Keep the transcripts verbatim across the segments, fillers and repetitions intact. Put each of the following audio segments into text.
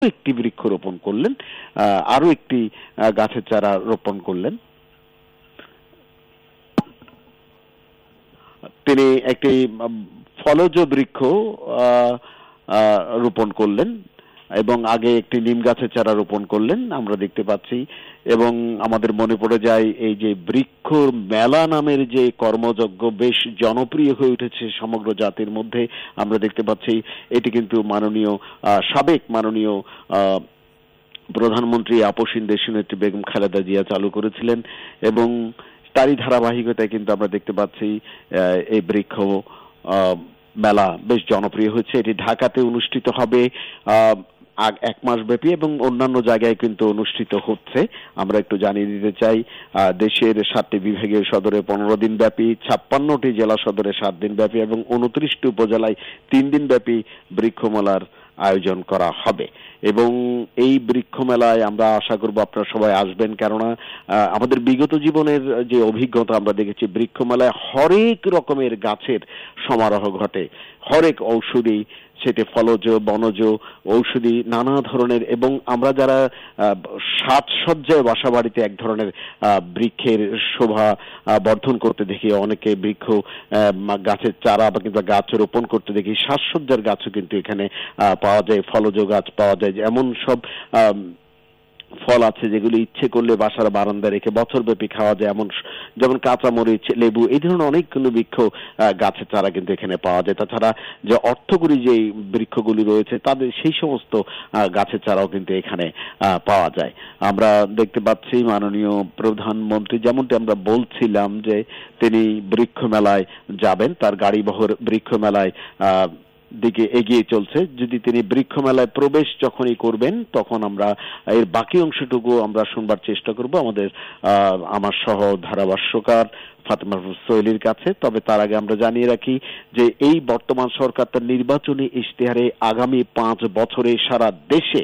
একটি বৃক্ষ রোপণ করলেন, আরো একটি গাছের চারা রোপণ করলেন। তিনি একটি ফলজ বৃক্ষ রোপণ করলেন এবং আগে একটি নিম গাছের চারা রোপণ করলেন আমরা দেখতে পাচ্ছি। এবং আমাদের মনে পড়ে যায় এই যে বৃক্ষ মেলা নামের যে কর্মযজ্ঞ বেশ জনপ্রিয় হয়ে উঠেছে সমগ্র জাতির মধ্যে, আমরা দেখতে পাচ্ছি এটি কিন্তু মাননীয় সাবেক মাননীয় প্রধানমন্ত্রী আপসীন দেশনেত্রী বেগম খালেদা জিয়া চালু করেছিলেন এবং তারই ধারাবাহিকতায় কিন্তু আমরা দেখতে পাচ্ছি এই বৃক্ষ মেলা বেশ জনপ্রিয় হচ্ছে। এটি ঢাকাতে অনুষ্ঠিত হবে এক মাস ব্যাপী এবং অন্যান্য জায়গায় কিন্তু অনুষ্ঠিত হচ্ছে। আমরা একটু জানিয়ে দিতে চাই, দেশের সাতটি বিভাগীয় সদরে পনেরো দিন ব্যাপী, ছাপ্পান্নটি জেলা সদরে সাত দিন ব্যাপী এবং উনত্রিশটি উপজেলায় তিন দিন ব্যাপী বৃক্ষমেলার আয়োজন করা হবে। এবং এই বৃক্ষ মেলায় আমরা আশা করব আপনারা সবাই আসবেন, কেননা আমাদের বিগত জীবনের যে অভিজ্ঞতা আমরা দেখেছি বৃক্ষ মেলায় হরেক রকমের গাছের সমারোহ ঘটে, হরেক ঔষধি, সেটি ফলজ বনজ ঔষধি নানা ধরনের, এবং আমরা যারা সাজসজ্জায় বাসা বাড়িতে এক ধরনের বৃক্ষের শোভা বর্ধন করতে দেখি, অনেকে বৃক্ষ গাছের চারা বা কিংবা গাছ রোপণ করতে দেখি, সাজসজ্জার গাছও কিন্তু এখানে পাওয়া যায়, ফলজ গাছ পাওয়া যায়। এমন সব ফল আছে যেগুলি ইচ্ছে করলে বাসার বারান্দায় রেখে বছর ব্যাপী খাওয়া যায়, এমন যেমন কাঁচামরিচ, লেবু, এই ধরনের অনেকগুলো বৃক্ষ গাছের চারা কিন্তু এখানে পাওয়া যায়। তাছাড়া যে অর্থকরী যে বৃক্ষগুলি রয়েছে তাদের সেই সমস্ত গাছের চারাও কিন্তু এখানে পাওয়া যায়। আমরা দেখতে পাচ্ছি মাননীয় প্রধানমন্ত্রী, যেমনটি আমরা বলছিলাম যে তিনি বৃক্ষ মেলায় যাবেন, তার গাড়িবহর বৃক্ষ মেলায় দিকে এগিয়ে চলছে। যদি তিনি বৃক্ষ মেলায় প্রবেশ যখনই করবেন তখন আমরা এর বাকি অংশটুকু আমরা শুনবার চেষ্টা করব আমাদের আমার সহ ধারাভাষ্যকার ফাতেমা সোহেলির কাছে। তবে তার আগে আমরা জানিয়ে রাখি যে এই বর্তমান সরকার তার নির্বাচনী ইশতেহারে আগামী পাঁচ বছরে সারা দেশে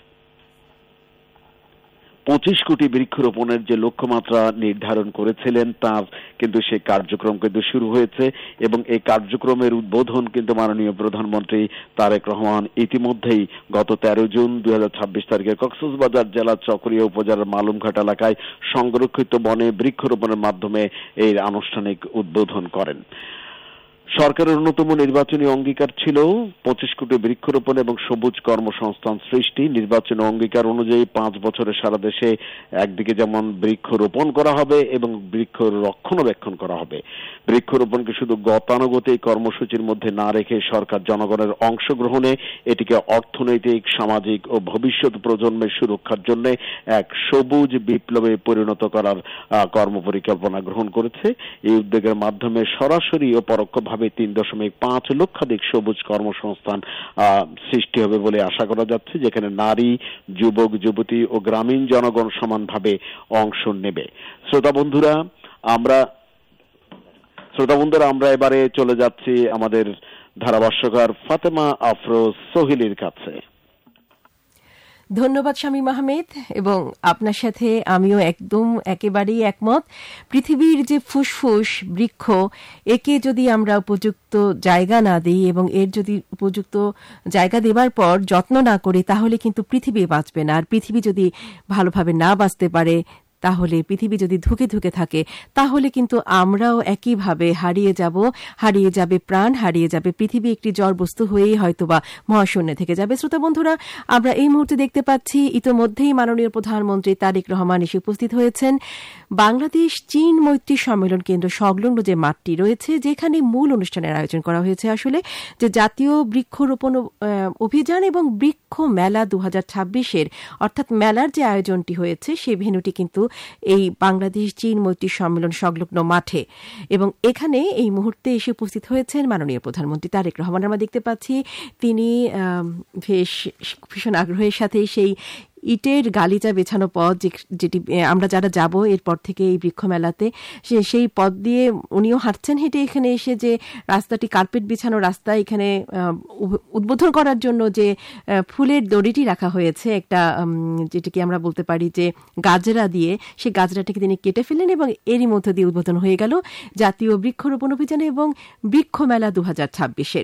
পঁচিশ কোটি বৃক্ষরোপণের যে লক্ষ্যমাত্রা নির্ধারণ করেছিলেন তার কিন্তু সেই কার্যক্রম কিন্তু শুরু হয়েছে এবং এই কার্যক্রমের উদ্বোধন কিন্তু মাননীয় প্রধানমন্ত্রী তারেক রহমান ইতিমধ্যেই গত তেরো জুন দুই হাজার ছাব্বিশ তারিখে কক্সবাজার জেলার চকরিয়া উপজেলার মালুমঘাট এলাকায় সংরক্ষিত বনে বৃক্ষরোপণের মাধ্যমে এই আনুষ্ঠানিক উদ্বোধন করেন। সরকারের অন্যতম নির্বাচনী অঙ্গীকার ছিল পঁচিশ কোটি বৃক্ষরোপণ এবং সবুজ কর্মসংস্থান সৃষ্টি। নির্বাচনী অঙ্গীকার অনুযায়ী পাঁচ বছরে সারা দেশে একদিকে যেমন বৃক্ষরোপণ করা হবে এবং বৃক্ষ রক্ষণাবেক্ষণ করা হবে। বৃক্ষরোপণকে শুধু গতানুগতিক কর্মসূচির মধ্যে না রেখে সরকার জনগণের অংশগ্রহণে এটিকে অর্থনৈতিক, সামাজিক ও ভবিষ্যৎ প্রজন্মের সুরক্ষার জন্য এক সবুজ বিপ্লবে পরিণত করার কর্মপরিকল্পনা গ্রহণ করেছে। এই উদ্যোগের মাধ্যমে সরাসরি ও পরোক্ষভাবে তিন দশমিক পাঁচ লক্ষাধিক সবুজ কর্মসংস্থান সৃষ্টি হবে বলে আশা করা যাচ্ছে, যেখানে নারী, যুবক, যুবতী ও গ্রামীণ জনগণ সমানভাবে অংশ নেবে। শ্রোতা বন্ধুরা আমরা শ্রোতা বন্ধুরা আমরা এবারে চলে যাচ্ছি আমাদের ধারাভাষ্যকার ফাতেমা আফরোজ সোহেলির কাছে। ধন্যবাদ শামীম আহমেদ, এবং আপনার সাথে আমিও একদম একেবারেই একমত। পৃথিবীর যে ফুসফুস বৃক্ষ, একে যদি আমরা উপযুক্ত জায়গা না দিই এবং এর যদি উপযুক্ত জায়গা দেবার পর যত্ন না করি তাহলে কিন্তু পৃথিবী বাঁচবে না। আর পৃথিবী যদি ভালোভাবে না বাঁচতে পারে, তাহলে পৃথিবী যদি ধুকে ধুকে থাকে তাহলে কিন্তু আমরাও একইভাবে হারিয়ে যাব, হারিয়ে যাবে প্রাণ, হারিয়ে যাবে পৃথিবী, একটি জড়বস্তু হয়েই হয়তোবা মহাশূন্যে থেকে যাবে। শ্রোতা বন্ধুরা, আমরা এই মুহূর্তে দেখতে পাচ্ছি ইতোমধ্যেই মাননীয় প্রধানমন্ত্রী তারেক রহমান এসে উপস্থিত হয়েছেন বাংলাদেশ চীন মৈত্রী সম্মেলন কেন্দ্র সংলগ্ন যে মাঠটি রয়েছে, যেখানে মূল অনুষ্ঠানের আয়োজন করা হয়েছে আসলে যে জাতীয় বৃক্ষরোপণ অভিযান এবং বৃক্ষ মেলা দু হাজার ছাব্বিশের, অর্থাৎ মেলার যে আয়োজনটি হয়েছে সেই ভেন্যুটি কিন্তু এই বাংলাদেশ চীন মৈত্রী সম্মেলন সংলগ্ন মাঠে। এবং এখানে এই মুহূর্তে এসে উপস্থিত হয়েছেন মাননীয় প্রধানমন্ত্রী তারেক রহমান। আমরা দেখতে পাচ্ছি তিনি বেশ ভীষণ আগ্রহের সাথে সেই ইটের গালিচা বেছানো পথ, যেটি আমরা যারা যাব এরপর থেকে এই বৃক্ষ মেলাতে, সেই পথ দিয়ে উনিও হাঁটছেন হেঁটে এখানে এসে, যে রাস্তাটি কার্পেট বিছানো রাস্তা, এখানে উদ্বোধন করার জন্য যে ফুলের দড়িটি রাখা হয়েছে একটা, যেটিকে আমরা বলতে পারি যে গাজরা দিয়ে, সেই গাজরাটিকে তিনি কেটে ফেললেন এবং এরই মধ্য দিয়ে উদ্বোধন হয়ে গেল জাতীয় বৃক্ষরোপণ অভিযান এবং বৃক্ষ মেলা দু হাজার ছাব্বিশের।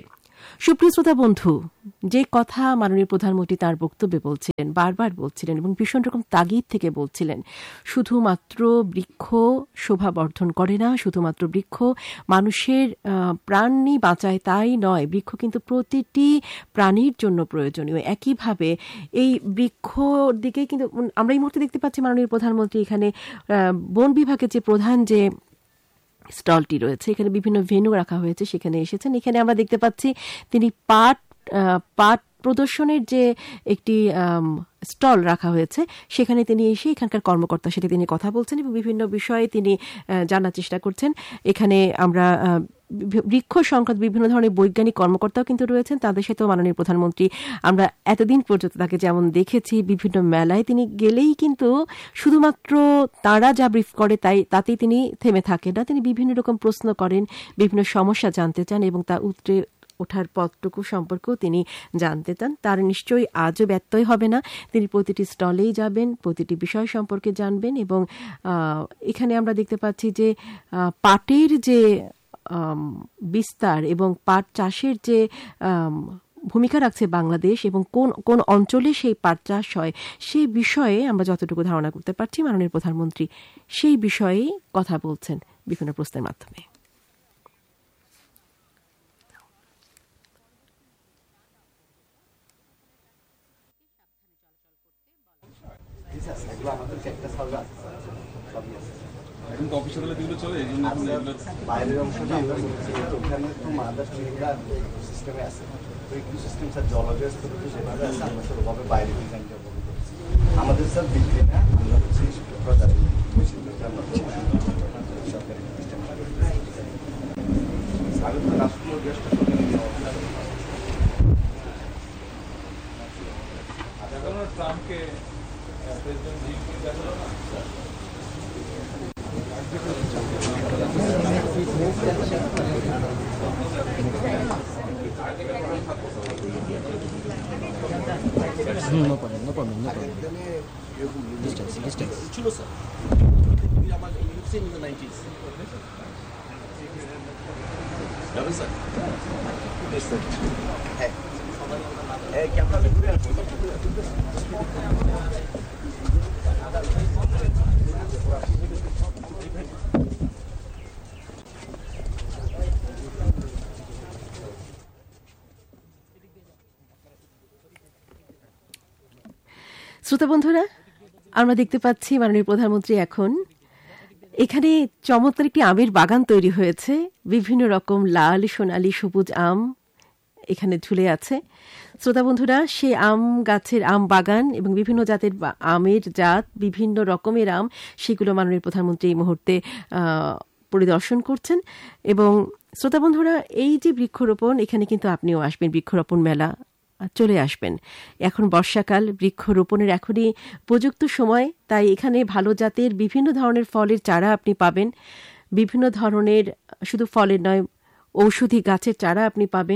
সুপ্রিয় শ্রোতা বন্ধু, যে কথা মাননীয় প্রধানমন্ত্রী তার বক্তব্যে বলছিলেন, বারবার বলছিলেন এবং ভীষণ রকম তাগিদ থেকে বলছিলেন, শুধুমাত্র বৃক্ষ শোভা বর্ধন করে না, শুধুমাত্র বৃক্ষ মানুষের প্রাণই বাঁচায় তাই নয়, বৃক্ষ কিন্তু প্রতিটি প্রাণীর জন্য প্রয়োজনীয়। একইভাবে এই বৃক্ষর দিকে কিন্তু আমরা এই মুহূর্তে দেখতে পাচ্ছি মাননীয় প্রধানমন্ত্রী এখানে বন বিভাগের যে প্রধান যে স্টলটি রয়েছে, এখানে বিভিন্ন ভেন্যু রাখা হয়েছে, সেখানে এসেছেন। এখানে আমরা দেখতে পাচ্ছি তিনি পাট পাট প্রদর্শনের যে একটি স্টল রাখা হয়েছে, সেখানে তিনি এসে এখানকার কর্মকর্তার সাথে তিনি কথা বলছেন এবং বিভিন্ন বিষয়ে তিনি জানার চেষ্টা করছেন। এখানে আমরা বৃক্ষ সংক্রান্ত বিভিন্ন ধরনের বৈজ্ঞানিক কর্মকর্তাও কিন্তু রয়েছেন, তাদের সাথেও মাননীয় প্রধানমন্ত্রী আমরা এতদিন পর্যন্ত তাকে যেমন দেখেছি বিভিন্ন মেলায় তিনি গেলেই কিন্তু শুধুমাত্র তারা যা ব্রিফ করে তাই তাতেই তিনি থেমে থাকেন না, তিনি বিভিন্ন রকম প্রশ্ন করেন, বিভিন্ন সমস্যা জানতে চান এবং তা উতরে ওঠার পথটুকু সম্পর্কেও তিনি জানতে চান। তার নিশ্চয়ই আজও ব্যত্যয় হবে না, তিনি প্রতিটি স্টলেই যাবেন, প্রতিটি বিষয় সম্পর্কে জানবেন। এবং এখানে আমরা দেখতে পাচ্ছি যে পাটের যে বিস্তার এবং পাট চাষের যে ভূমিকা রাখছে বাংলাদেশ এবং কোন কোন অঞ্চলে সেই পাট চাষ হয় সেই বিষয়ে আমরা যতটুকু ধারণা করতে পারছি, মাননীয় প্রধানমন্ত্রী সেই বিষয়েই কথা বলছেন বিভিন্ন প্রশ্নের মাধ্যমে। এখন তো অফিসিয়াল দিগুলো চলে, এই জন্য বাইরের অংশটা ওখানে তো মাদার ট্রিগুলা সিস্টেমে আছে, তো ইকো সিস্টেম স্যার জলবায়ু সেভাবে আছে, আমরা তো ওভাবে বাইরে ডিজাইনটা করবো। আমাদের স্যার বিক্রি না, আমরা হচ্ছে প্রচারে সরকারি সিস্টেম স্বাগত রাষ্ট্রীয় গ্যাসটা ট্রাম্পকে প্রেসিডেন্ট জিকে দেখলো না No problem, no problem, no problem. Distance, distance. Chulo sir. You've seen in the nineties. Hello sir. Yes sir. Hey. Hey, camera le ঘুরে আসো। শ্রোতা বন্ধুরা, আমরা দেখতে পাচ্ছি মাননীয় প্রধানমন্ত্রী এখন এখানে চমৎকার একটি আমের বাগান তৈরি হয়েছে, বিভিন্ন রকম লাল, সোনালী, সবুজ আম এখানে ঝুলে আছে। শ্রোতা বন্ধুরা, সে আম গাছের আম বাগান এবং বিভিন্ন জাতের আমের জাত, বিভিন্ন রকমের আম, সেগুলো মাননীয় প্রধানমন্ত্রী এই মুহূর্তে পরিদর্শন করছেন। এবং শ্রোতা বন্ধুরা, এই যে বৃক্ষরোপণ, এখানে কিন্তু আপনিও আসবেন, বৃক্ষরোপণ মেলা চলে আসবেন। এখন বর্ষাকাল, বৃক্ষরোপণের এখনই উপযুক্ত সময়, তাই এখানে ভালো জাতের বিভিন্ন ধরনের ফলের চারা আপনি পাবেন, বিভিন্ন ধরনের শুধু ফলের নয় ঔষধি গাছের চারা আপনি পাবেন।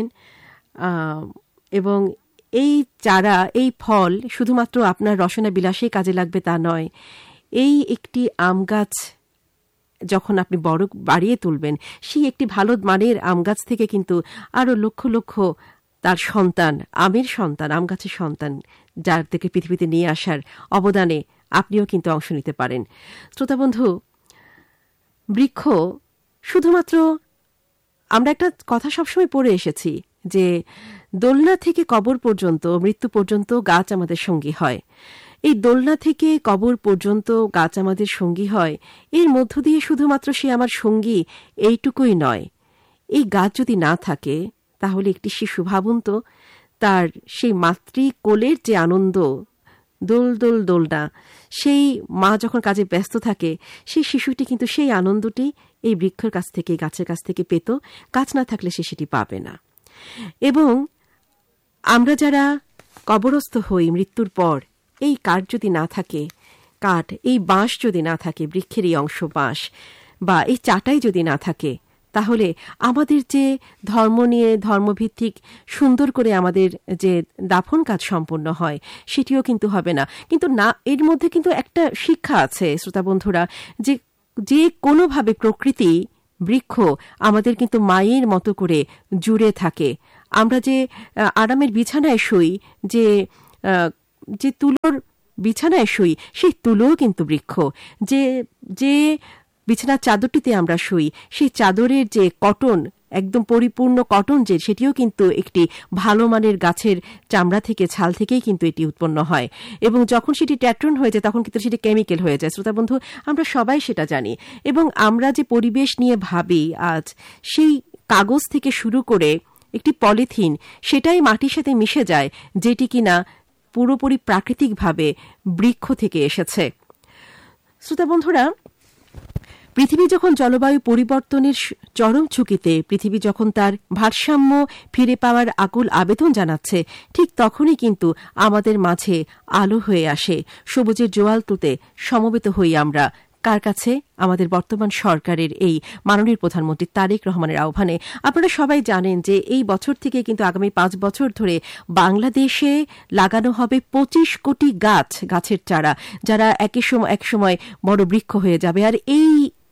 এবং এই চারা, এই ফল শুধুমাত্র আপনার রসনা বিলাসেই কাজে লাগবে তা নয়, এই একটি আম গাছ যখন আপনি বড় বাড়িয়ে তুলবেন, সেই একটি ভালো মানের আম গাছ থেকে কিন্তু আরও লক্ষ লক্ষ তার সন্তান, আমের সন্তান, আম গাছের সন্তান, যার থেকে পৃথিবীতে নিয়ে আসার অবদানে আপনিও কিন্তু অংশ নিতে পারেন। শ্রোতাবন্ধু, বৃক্ষ শুধুমাত্র, আমরা একটা কথা সবসময় পড়ে এসেছি যে দোলনা থেকে কবর পর্যন্ত, মৃত্যু পর্যন্ত গাছ আমাদের সঙ্গী হয়। এই দোলনা থেকে কবর পর্যন্ত গাছ আমাদের সঙ্গী হয়, এর মধ্য দিয়ে শুধুমাত্র সে আমার সঙ্গী এইটুকুই নয়, এই গাছ যদি না থাকে তাহলে একটি শিশু, ভাবুন তো, তার সেই মাতৃ কোলের যে আনন্দ, দোল দোল দোলনা, সেই মা যখন কাজে ব্যস্ত থাকে, সেই শিশুটি কিন্তু সেই আনন্দটি এই বৃক্ষের কাছ থেকে, গাছের কাছ থেকে পেত, গাছ না থাকলে সে সেটি পাবে না। এবং আমরা যারা কবরস্থ হই মৃত্যুর পর, এই কাঠ যদি না থাকে, কাঠ, এই বাঁশ যদি না থাকে, বৃক্ষের এই অংশ বাঁশ বা এই চাটাই যদি না থাকে, তাহলে আমাদের যে ধর্ম নিয়ে, ধর্মভিত্তিক সুন্দর করে আমাদের যে দাফন কাজ সম্পন্ন হয়, সেটিও কিন্তু হবে না। কিন্তু না, এর মধ্যে কিন্তু একটা শিক্ষা আছে শ্রোতা বন্ধুরা, যে যে কোনোভাবে প্রকৃতি, বৃক্ষ আমাদের কিন্তু মায়ের মতো করে জুড়ে থাকে, আমরা যে আরামের বিছানায় শুই, যে যে তুলোর বিছানায় শুই, সেই তুলোও কিন্তু বৃক্ষ। যে যে বিছানার চাদরটিতে আমরা শুই, সেই চাদরের যে কটন, একদম পরিপূর্ণ কটন, যে সেটিও কিন্তু একটি ভালো মানের গাছের চামড়া থেকে, ছাল থেকেই কিন্তু এটি উৎপন্ন হয়। এবং যখন সেটি ট্যাট্রন হয়ে যায় তখন কিন্তু সেটি কেমিক্যাল হয়ে যায়। শ্রোতা বন্ধু, আমরা সবাই সেটা জানি। এবং আমরা যে পরিবেশ নিয়ে ভাবি আজ, সেই কাগজ থেকে শুরু করে একটি পলিথিন, সেটাই মাটির সাথে মিশে যায়, যেটি কিনা পুরোপুরি প্রাকৃতিকভাবে বৃক্ষ থেকে এসেছে। শ্রোতা বন্ধুরা, পৃথিবী যখন জলবায়ু পরিবর্তনের চরম ঝুঁকিতে, পৃথিবী যখন তার ভারসাম্য ফিরে পাওয়ার আকুল আবেদন জানাচ্ছে, ঠিক তখনই কিন্তু আমাদের মাঝে আলো হয়ে আসে, সবুজের জোয়াল তুলতে সমবেত হই আমরা। কার কাছে? আমাদের বর্তমান সরকারের এই মাননীয় প্রধানমন্ত্রী তারেক রহমানের আহ্বানে। আপনারা সবাই জানেন যে এই বছর থেকে কিন্তু আগামী পাঁচ বছর ধরে বাংলাদেশে লাগানো হবে পঁচিশ কোটি গাছ, গাছের চারা, যারা একই সময় এক সময় বড় বৃক্ষ হয়ে যাবে। আর এই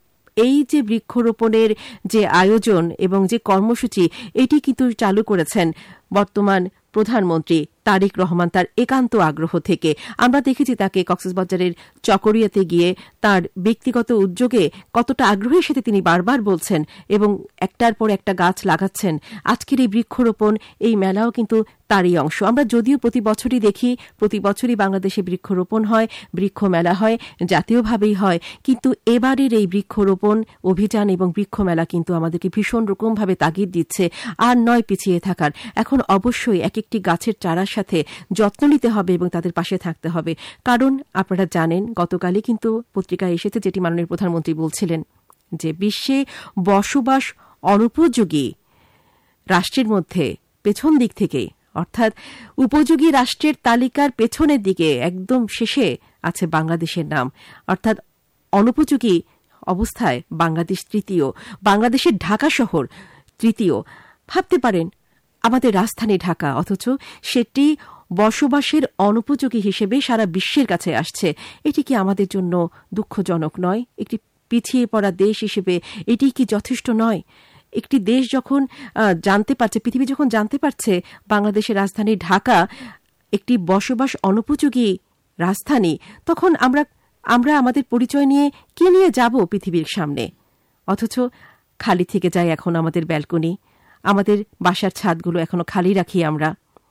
এই যে বৃক্ষরোপণের যে আয়োজন এবং যে কর্মসূচি, এটি কিন্তু চালু করেছেন বর্তমান প্রধানমন্ত্রী তারেক রহমান তার একান্ত আগ্রহ থেকে। আমরা দেখেছি তাকে কক্সবাজারের চকরিয়াতে গিয়ে তার ব্যক্তিগত উদ্যোগে কতটা আগ্রহের সাথে তিনি বারবার বলছেন এবং একটার পর একটা গাছ লাগাচ্ছেন। আজকের এই বৃক্ষরোপণ, এই মেলাও কিন্তু তারই অংশ। আমরা যদিও প্রতি বছরই দেখি, প্রতি বছরই বাংলাদেশে বৃক্ষরোপণ হয়, বৃক্ষ মেলা হয়, জাতীয়ভাবেই হয়, কিন্তু এবারের এই বৃক্ষরোপণ অভিযান এবং বৃক্ষ মেলা কিন্তু আমাদেরকে ভীষণ রকমভাবে তাগিদ দিচ্ছে আর নয় পিছিয়ে থাকার। এখন অবশ্যই এক একটি গাছের চারার সাথে যত্ন নিতে হবে এবং তাদের পাশে থাকতে হবে। কারণ আপনারা জানেন, গতকালই কিন্তু পত্রিকায় এসেছে যেটি মাননীয় প্রধানমন্ত্রী বলছিলেন যে বিশ্বে বসবাস অনুপযোগী রাষ্ট্রের মধ্যে পেছন দিক থেকে, অর্থাৎ উপযোগী রাষ্ট্রের তালিকার পেছনের দিকে একদম শেষে আছে বাংলাদেশের নাম, অর্থাৎ অনুপযোগী অবস্থায় বাংলাদেশ তৃতীয়, বাংলাদেশের ঢাকা শহর তৃতীয়। ভাবতে পারেন, আমাদের রাজধানী ঢাকা, অথচ সেটি বসবাসের অনুপযোগী হিসেবে সারা বিশ্বের কাছে আসছে। এটি কি আমাদের জন্য দুঃখজনক নয়? একটি পিছিয়ে পড়া দেশ হিসেবে এটি কি যথেষ্ট নয়? একটি দেশ যখন জানতে পারছে, পৃথিবী যখন জানতে পারছে বাংলাদেশের রাজধানী ঢাকা একটি বসবাস অনুপযোগী রাজধানী, তখন আমরা আমরা আমাদের পরিচয় নিয়ে কি নিয়ে যাব পৃথিবীর সামনে? অথচ খালি থেকে যায় এখন আমাদের ব্যালকনি, আমাদের বাসার ছাদগুলো এখনো খালি রাখি আমরা।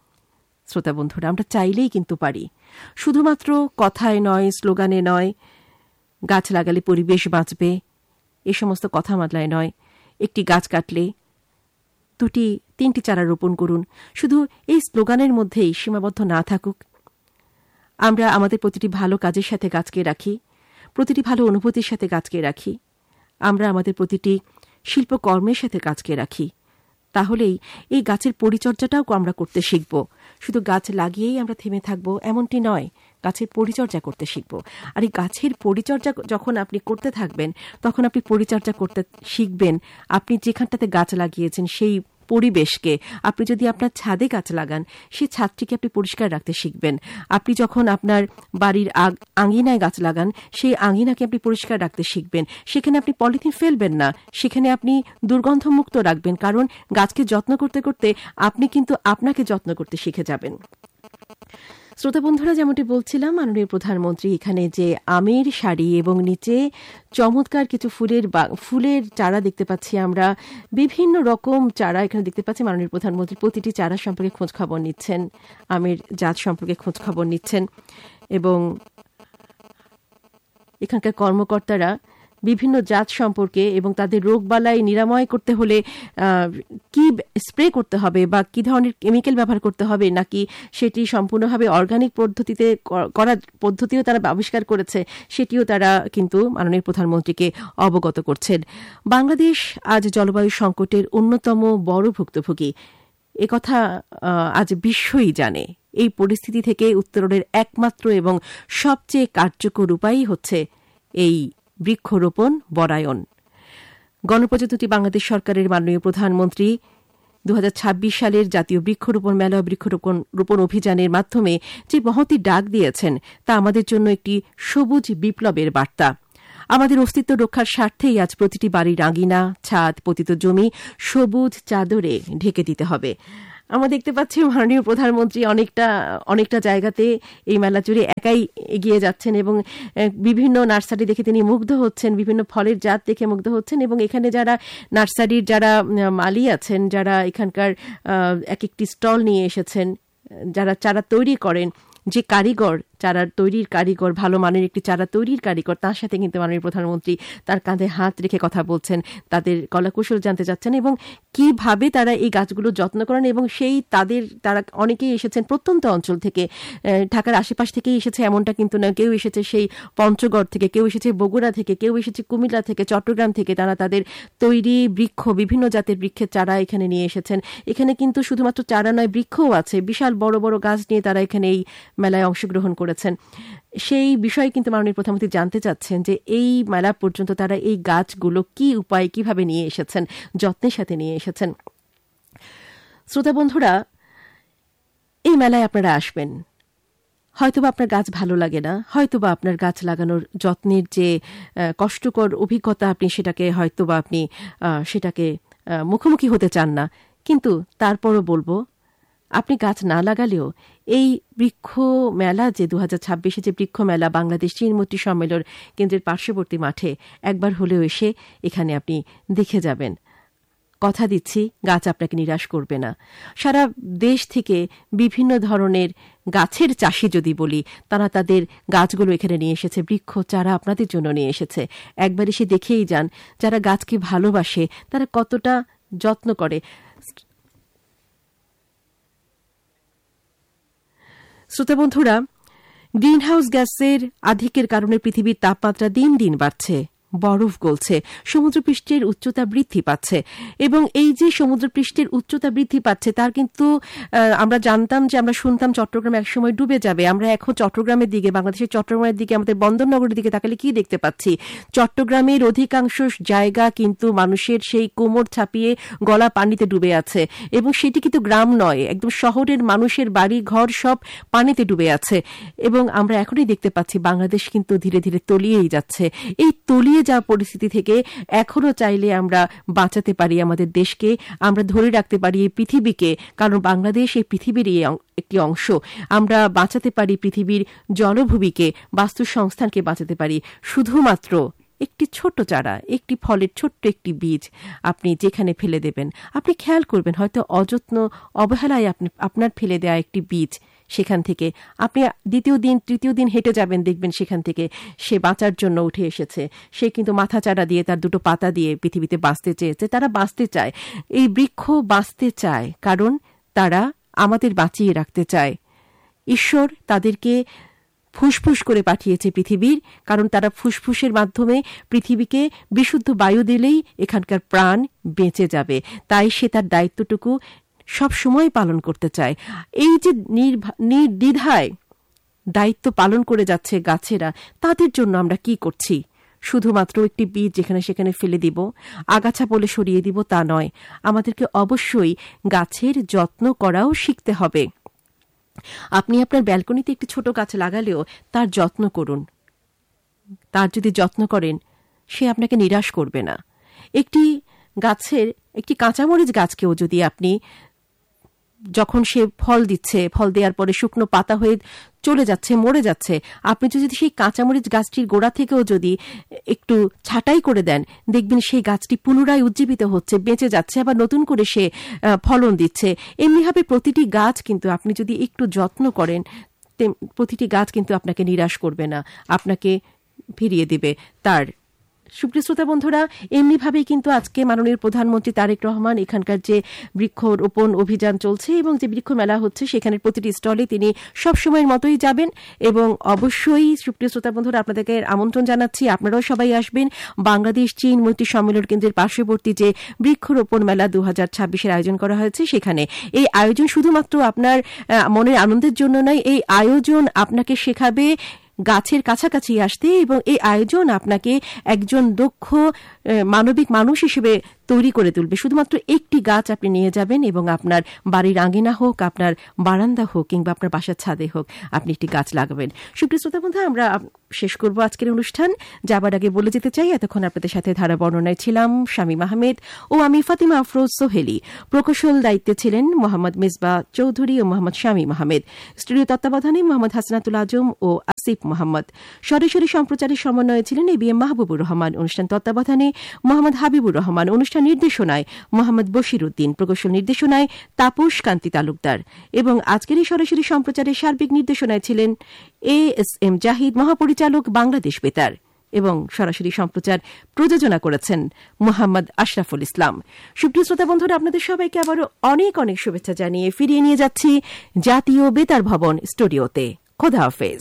শ্রোতা বন্ধুরা, আমরা চাইলেই কিন্তু পারি, শুধুমাত্র কথায় নয়, স্লোগানে নয়, গাছ লাগালে পরিবেশ বাঁচবে এ সমস্ত কথা মাতলায় নয়। একটি গাছ কাটলে দুটি তিনটি চারা রোপণ করুন, শুধু এই স্লোগানের মধ্যেই সীমাবদ্ধ না থাকুক। আমরা আমাদের প্রতিটি ভালো কাজের সাথে গাছকে রাখি, প্রতিটি ভালো অনুভূতির সাথে গাছকে রাখি, আমরা আমাদের প্রতিটি শিল্পকর্মের সাথে গাছকে রাখি। তাহলেই এই গাছের পরিচর্যাটাও আমরা করতে শিখব। শুধু গাছ লাগিয়েই আমরা থেমে থাকব এমনটি নয়, গাছের পরিচর্যা করতে শিখব। আর এই গাছের পরিচর্যা যখন আপনি করতে থাকবেন, তখন আপনি পরিচর্যা করতে শিখবেন আপনি যেখানটাতে গাছ লাগিয়েছেন সেই পরিবেশকে। আপনি যদি আপনার ছাদে গাছ লাগান, সেই ছাদটিকে আপনি পরিষ্কার রাখতে শিখবেন। আপনি যখন আপনার বাড়ির আঙিনায় গাছ লাগান, সেই আঙিনাকে আপনি পরিষ্কার রাখতে শিখবেন। সেখানে আপনি পলিথিন ফেলবেন না, সেখানে আপনি দুর্গন্ধমুক্ত রাখবেন। কারণ গাছকে যত্ন করতে করতে আপনি কিন্তু আপনাকে যত্ন করতে শিখে যাবেন। শ্রোতা বন্ধুরা, যেমনটি বলছিলাম, মাননীয় প্রধানমন্ত্রী এখানে যে আমের শাড়ি এবং নিচে চমৎকার কিছু ফুলের ফুলের চারা দেখতে পাচ্ছি আমরা, বিভিন্ন রকম চারা এখানে দেখতে পাচ্ছি। মাননীয় প্রধানমন্ত্রী প্রতিটি চারা সম্পর্কে খোঁজ খবর নিচ্ছেন, আমের জাত সম্পর্কে খোঁজ খবর নিচ্ছেন এবং এখানকার কর্মকর্তারা বিভিন্ন জাত সম্পর্কে এবং তাদের রোগবালাই নিরাময় করতে হলে কি স্প্রে করতে হবে বা কি ধরনের কেমিক্যাল ব্যবহার করতে হবে, নাকি সেটি সম্পূর্ণভাবে অর্গানিক পদ্ধতিতে করার পদ্ধতিও তারা আবিষ্কার করেছে, সেটিও তারা কিন্তু মাননীয় প্রধানমন্ত্রীকে অবগত করছেন। বাংলাদেশ আজ জলবায়ু সংকটের অন্যতম বড় ভুক্তভোগী, একথা আজ বিশ্বই জানে। এই পরিস্থিতি থেকে উত্তরণের একমাত্র এবং সবচেয়ে কার্যকর উপায়ই হচ্ছে এই বৃক্ষরোপণ বরায়ন। গণপ্রজাতন্ত্রী বাংলাদেশ সরকারের মাননীয় প্রধানমন্ত্রী দু হাজার ছাব্বিশ সালের জাতীয় বৃক্ষরোপণ মেলা ও বৃক্ষরোপণ রোপণ অভিযানের মাধ্যমে যে মহতী ডাক দিয়েছেন, তা আমাদের জন্য একটি সবুজ বিপ্লবের বার্তা। আমাদের অস্তিত্ব রক্ষার স্বার্থেই আজ প্রতিটি বাড়ির আঙিনা, ছাদ, পতিত জমি সবুজ চাদরে ঢেকে দিতে হবে। আমরা দেখতে পাচ্ছি মাননীয় প্রধানমন্ত্রী অনেকটা অনেকটা জায়গাতে এই মেলা জুড়ে একাই এগিয়ে যাচ্ছেন এবং বিভিন্ন নার্সারি দেখে তিনি মুগ্ধ হচ্ছেন, বিভিন্ন ফলের জাত দেখে মুগ্ধ হচ্ছেন এবং এখানে যারা নার্সারির যারা মালি আছেন, যারা এখানকার এক একটি স্টল নিয়ে এসেছেন, যারা চারা তৈরি করেন, যে কারিগর, চারা তৈরির কারিগর, ভালো মানের একটি চারা তৈরির কারিগর, তার সাথে কিন্তু মাননীয় প্রধানমন্ত্রী তার কাঁধে হাত রেখে কথা বলছেন, তাদের কলাকুশল জানতে চাচ্ছেন এবং কিভাবে তারা এই গাছগুলো যত্ন করেন এবং সেই তাদের তারা অনেকেই এসেছেন প্রত্যন্ত অঞ্চল থেকে, ঢাকার আশেপাশ থেকেই এসেছে এমনটা কিন্তু না, কেউ এসেছে সেই পঞ্চগড় থেকে, কেউ এসেছে বগুড়া থেকে, কেউ এসেছে কুমিল্লা থেকে, চট্টগ্রাম থেকে, তারা তাদের তৈরি বৃক্ষ, বিভিন্ন জাতের বৃক্ষের চারা এখানে নিয়ে এসেছেন। এখানে কিন্তু শুধুমাত্র চারা নয়, বৃক্ষও আছে, বিশাল বড় বড় গাছ নিয়ে তারা এখানে এই মেলায় অংশগ্রহণ করেছেন। সেই বিষয়ে কিন্তু মাননীয় প্রধানমন্ত্রী জানতে চাচ্ছেন যে এই মেলা পর্যন্ত তারা এই গাছগুলো কি উপায়, কিভাবে নিয়ে এসেছেন, যত্নের সাথে নিয়ে এসেছেন। শ্রোতা বন্ধুরা, এই মেলায় আপনারা আসবেন, হয়তোবা আপনার গাছ ভালো লাগে না, হয়তোবা আপনার গাছ লাগানোর যত্নের যে কষ্টকর অভিজ্ঞতা আপনি সেটাকে হয়তোবা আপনি সেটাকে মুখোমুখি হতে চান না, কিন্তু তারপরও বলবো আপনি গাছ না লাগালেও এই বৃক্ষ মেলা যে দু হাজার ছাব্বিশে যে বৃক্ষ মেলা বাংলাদেশ চীন মৈত্রী সম্মেলন কেন্দ্রের পার্শ্ববর্তী মাঠে একবার হলেও এসে এখানে আপনি দেখে যাবেন। কথা দিচ্ছি, গাছ আপনাকে নিরাশ করবে না। সারা দেশ থেকে বিভিন্ন ধরনের গাছের চাষি যদি বলি, তারা তাদের গাছগুলো এখানে নিয়ে এসেছে, বৃক্ষ চারা আপনাদের জন্য নিয়ে এসেছে। একবার এসে দেখেই যান, যারা গাছকে ভালোবাসে তারা কতটা যত্ন করে। শ্রোতা বন্ধুরা, গ্রিনহাউস গ্যাসের আধিক্যের কারণে পৃথিবীর তাপমাত্রা দিন দিন বাড়ছে, বরফ গলছে, সমুদ্রপৃষ্ঠের উচ্চতা বৃদ্ধি পাচ্ছে এবং এই যে সমুদ্রপৃষ্ঠের উচ্চতা বৃদ্ধি পাচ্ছে তার কিন্তু আমরা জানতাম যে আমরা শুনতাম চট্টগ্রাম একসময় ডুবে যাবে। আমরা এখন চট্টগ্রামের দিকে, বাংলাদেশের চট্টগ্রামের দিকে, আমাদের বন্দরনগরের দিকে তাকালে কি দেখতে পাচ্ছি? চট্টগ্রামের অধিকাংশ জায়গা কিন্তু মানুষের সেই কোমর ছাপিয়ে গলা পানিতে ডুবে আছে এবং সেটি কিন্তু গ্রাম নয়, একদম শহরের মানুষের বাড়ি ঘর সব পানিতে ডুবে আছে এবং আমরা এখনই দেখতে পাচ্ছি বাংলাদেশ কিন্তু ধীরে ধীরে তলিয়েই যাচ্ছে। এই তলিয়ে যাওয়া পরিস্থিতি থেকে এখনো চাইলে আমরা বাঁচাতে পারি আমাদের দেশকে, আমরা ধরে রাখতে পারি এই পৃথিবীকে, কারণ বাংলাদেশ এই পৃথিবীর একটি অংশ। আমরা বাঁচাতে পারি পৃথিবীর জলভূমিকে, বাস্তুসংস্থানকে বাঁচাতে পারি শুধুমাত্র একটি ছোট চারা, একটি ফলের ছোট্ট একটি বীজ আপনি যেখানে ফেলে দেবেন, আপনি খেয়াল করবেন হয়তো অযত্ন অবহেলায় আপনি আপনার ফেলে দেওয়া একটি বীজ, সেখান থেকে আপনি দ্বিতীয় দিন তৃতীয় দিন হেঁটে যাবেন, দেখবেন সেখান থেকে সে বাঁচার জন্য উঠে এসেছে। সে কিন্তু মাথা চারা দিয়ে, তার দুটো পাতা দিয়ে পৃথিবীতে বাঁচতে চেয়েছে। তারা বাঁচতে চায়, এই বৃক্ষ বাঁচতে চায়, কারণ তারা আমাদের বাঁচিয়ে রাখতে চায়। ঈশ্বর তাদেরকে ফুসফুস করে পাঠিয়েছে পৃথিবীর, কারণ তারা ফুসফুসের মাধ্যমে পৃথিবীকে বিশুদ্ধ বায়ু দিলেই এখানকার প্রাণ বেঁচে যাবে। তাই সে তার দায়িত্বটুকু সব সময় পালন করতে চায়। এই যে নির্দ্বিধায় দায়িত্ব পালন করে যাচ্ছে গাছেরা, তাদের জন্য আমরা কি করছি? শুধুমাত্র একটি বীজ যেখানে সেখানে ফেলে দিব, আগাছা বলে সরিয়ে দিব তা নয়। আমাদেরকে অবশ্যই গাছের যত্ন করাও শিখতে হবে। আপনি আপনার ব্যালকনিতে একটি ছোট গাছ লাগালেও তার যত্ন করুন। তার যদি যত্ন করেন, সে আপনাকে নিরাশ করবে না। একটি গাছের, একটি কাঁচামরিচ গাছকেও যদি আপনি, যখন সে ফল দিচ্ছে, ফল দেওয়ার পরে শুকনো পাতা হয়ে চলে যাচ্ছে, মরে যাচ্ছে, আপনি যদি সেই কাঁচামরিচ গাছটির গোড়া থেকেও যদি একটু ছাঁটাই করে দেন, দেখবেন সেই গাছটি পুনরায় উজ্জীবিত হচ্ছে, বেঁচে যাচ্ছে, আবার নতুন করে সে ফলন দিচ্ছে। এমনিভাবে প্রতিটি গাছ কিন্তু আপনি যদি একটু যত্ন করেন, প্রতিটি গাছ কিন্তু আপনাকে নিরাশ করবে না, আপনাকে ফিরিয়ে দিবে তার। সুপ্রিয় শ্রোতা বন্ধুরা, এমনিভাবেই কিন্তু আজকে মাননীয় প্রধানমন্ত্রী তারেক রহমান এখানকার যে বৃক্ষরোপণ অভিযান চলছে এবং যে বৃক্ষ মেলা হচ্ছে সেখানের প্রতিটি স্টলে তিনি সবসময়ের মতোই যাবেন এবং অবশ্যই সুপ্রিয় শ্রোতা বন্ধুরা আপনাদেরকে আমন্ত্রণ জানাচ্ছি, আপনারাও সবাই আসবেন বাংলাদেশ চীন মৈত্রী সম্মেলন কেন্দ্রের পার্শ্ববর্তী যে বৃক্ষরোপণ মেলা দু হাজার ছাব্বিশের আয়োজন করা হয়েছে সেখানে। এই আয়োজন শুধুমাত্র আপনার মনের আনন্দের জন্য নয়, এই আয়োজন আপনাকে শেখাবে গাছের কাছাকাছি আসতে এবং এই আয়োজন আপনাকে একজন দক্ষ মানবিক মানুষ হিসেবে তৈরি করে তুলবে। শুধুমাত্র একটি গাছ আপনি নিয়ে যাবেন এবং আপনার বাড়ির আঙিনা হোক, আপনার বারান্দা হোক, কিংবা আপনার বাসার ছাদে হোক, আপনি একটি গাছ লাগাবেন। সুপ্রিয় শ্রোতা বন্ধু, আমরা শেষ করব আজকের অনুষ্ঠান। যাবার আগে বলে যেতে চাই, এতক্ষণ আপনাদের সাথে ধারা বর্ণনায় ছিলাম শামীম আহমেদ ও আমি ফাতিমা আফরোজ সোহেলি। প্রকৌশল দায়িত্বে ছিলেন মোহাম্মদ মিসবা চৌধুরী ও মোহাম্মদ শামীম আহমেদ। স্টুডিও তত্ত্বাবধানে মোহাম্মদ হাসনাতুল আজম ও আসিফ মোহাম্মদ। সরাসরি সম্প্রচারের সমন্বয়ে ছিলেন A B M Mahbubur Rahman. অনুষ্ঠান তত্ত্বাবধানে মোহাম্মদ হাবিবুর রহমান। অনুষ্ঠান নির্দেশনায় মোহাম্মদ বশির উদ্দিন। প্রকৌশল নির্দেশনায় তাপস কান্তি তালুকদার। এবং আজকের এই সরাসরি সম্প্রচারের সার্বিক নির্দেশনায় ছিলেন এ এস এম জাহিদ, মহাপরিচালক, বাংলাদেশ বেতার। এবং সরাসরি সম্প্রচার প্রযোজনা করেছেন মোহাম্মদ আশরাফুল ইসলাম। সুপ্রিয় শ্রোতা বন্ধুরা, আপনাদের সবাইকে আবারও অনেক অনেক শুভেচ্ছা জানিয়ে ফিরিয়ে নিয়ে যাচ্ছি জাতীয় বেতার ভবন স্টুডিওতে। খোদা হাফেজ।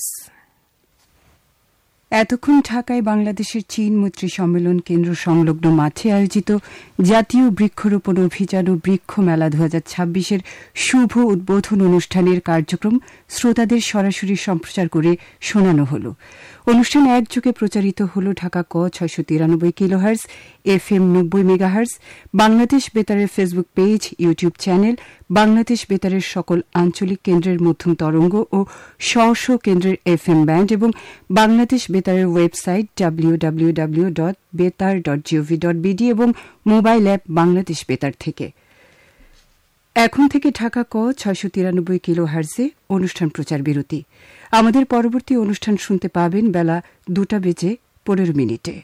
এতক্ষণ ঢাকায় বাংলাদেশের চীন মৈত্রী সম্মেলন কেন্দ্র সংলগ্ন মাঠে আয়োজিত জাতীয় বৃক্ষরোপণ অভিযান ও বৃক্ষ মেলা দু হাজার ছাব্বিশের শুভ উদ্বোধন অনুষ্ঠানের কার্যক্রম শ্রোতাদের সরাসরি সম্প্রচার করে শোনানো হল। অনুষ্ঠান একযোগে প্রচারিত হল ঢাকা ক ছয়শ তিরানব্বই কিলোহার্জ, এফ এম নব্বই megahertz, Bangladesh বেতারের Facebook page, YouTube channel, Bangladesh বেতারের সকল আঞ্চলিক কেন্দ্রের মধ্যম তরঙ্গ ও স্ব স্ব কেন্দ্রের এফ এম ব্যান্ড এবং Bangladesh বেতারের website W W W dot বেতার ডট জিওভি ডট বিডি এবং মোবাইল অ্যাপ বাংলাদেশ বেতার থেকে। এখন থেকে ঢাকা ক ছয়শ তিরানব্বই কিলো হার্জে অনুষ্ঠান প্রচার বিরতি। আমাদের পরবর্তী অনুষ্ঠান শুনতে পাবেন বেলা দুটা বেজে পনেরো মিনিটে।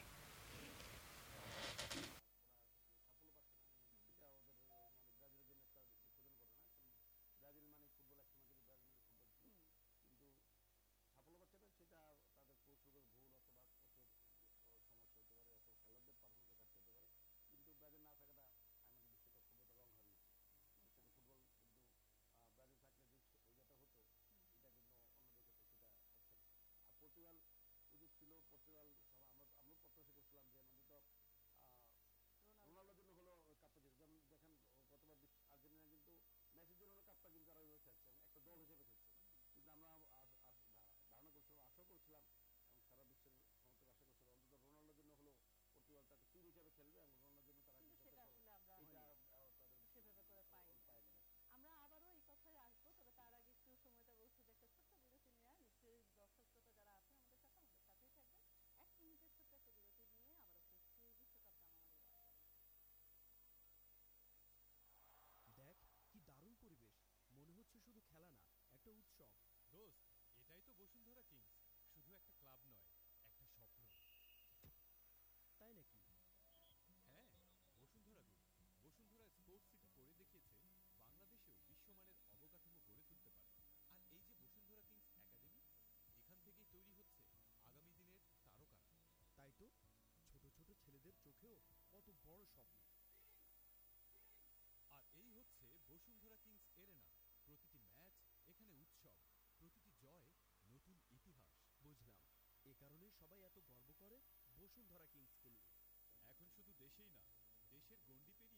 এখন শুধু দেশেই না, দেশের গণ্ডি পেরিয়ে